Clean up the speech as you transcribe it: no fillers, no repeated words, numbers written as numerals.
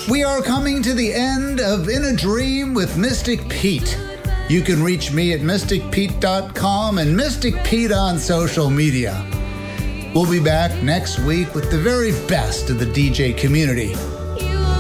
We are coming to the end of In a Dream with Mystic Pete. You can reach me at mysticpete.com and Mystic Pete on social media. We'll be back next week with the very best of the DJ community.